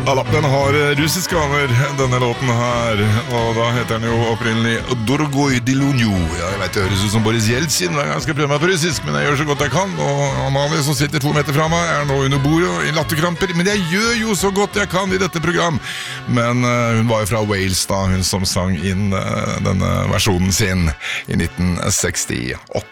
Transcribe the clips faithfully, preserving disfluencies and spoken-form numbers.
Ja da, den har russiske aner, denne låten her, og da heter den jo opprinnelig Dorogoi Dilunju. Ja, jeg vet det høres ut som Boris Jeltsin hver gang jeg skal prøve meg på russisk, men jeg gjør så godt jeg kan, og Amalie som sitter to meter fra meg er nå under bordet og i latterkramper, men jeg gjør jo så godt jeg kan i dette program. Men uh, hun var jo fra Wales da, hun som sang inn uh, denne versjonen sin i nitten sekstiåtte.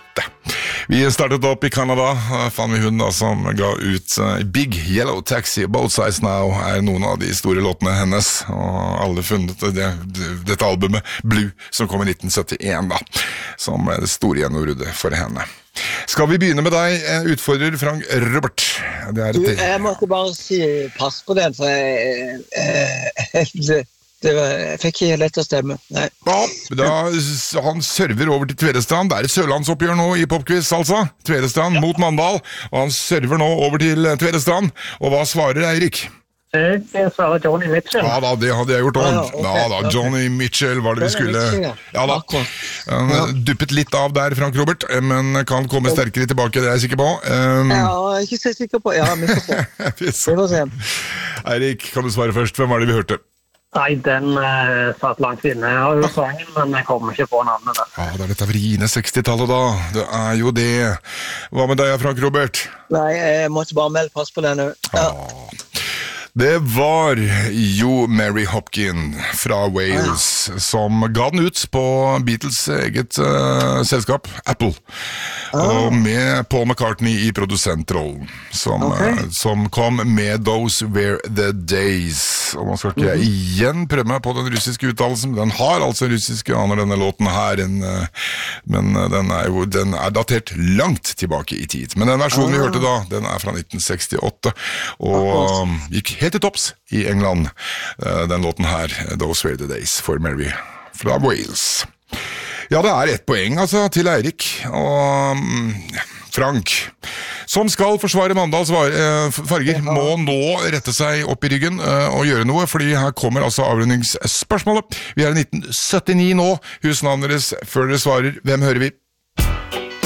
Vi startet opp i Canada, fann vi hun da som ga ut uh, Big Yellow Taxi, Both Sides Now er noen av de store låtene hennes, og alle funnet det, dette albumet Blue som kom i nitten syttien da, som er det store gjennombruddet for henne. Skal vi begynne med deg, utfordrer Frank Robert? Det er du, jeg måtte bare si pass på den, for jeg... jeg, jeg Det var, jeg fikk ikke lett å stemme. Nei. Ja, da, han server over til Tvedestrand. Det er et sørlandsoppgjør nå i Popquiz, altså. Tvedestrand ja. Mot Mandal, og han server nå over til Tvedestrand. Og hva svarer Eirik? Jeg svarer Johnny Mitchell. Ja da, det hadde jeg gjort også. Ja, ja, okay, ja da, Johnny okay. Mitchell var det vi skulle... Ja da, han duppet litt av der, Frank Robert, men kan komme sterkere tilbake, det er jeg sikker på. Um... Ja, jeg er ikke så sikker på. Ja, vi får se. Vi får se. Eirik, kan du svare først? Hvem var det vi hørte? Nei, den uh, satt langt inne. Jeg har jo sangen, men jeg kommer ikke på navnet der. Ja, det er dette vriene sekstitallet da. Det er jo det. Hva med deg, Frank Robert? Nei, jeg måtte bare melde pass på denne. Ja. Ah. Det var jo Mary Hopkin fra Wales ah. som ga den ut på Beatles eget uh, selskap, Apple. Ah. Og med Paul McCartney i produsentrollen, som, okay. uh, som kom med Those Were The Days. Og man skal ikke mm-hmm. igjen prøve meg på den russiske uttalelsen, den har altså russiske aner denne låten her, en, uh, men uh, den er jo den er datert langt tilbake i tid. Men den versjonen ah. vi hørte da, den er fra nitten sekstiåtte, og um, gikk helt til topps i England, den låten her, Those Were The Days for Mary fra Wales. Ja, det er ett poeng altså til Eirik og um, Frank, som skal forsvare Mandals farger, må nå rette seg opp i ryggen uh, og gjøre noe, fordi her kommer altså avrundingsspørsmålet. Vi er i nitten syttini nå, husnavnet deres før dere svarer. Hvem hører vi?